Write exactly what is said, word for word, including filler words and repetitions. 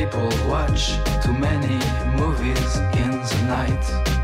people watch too many movies in the night.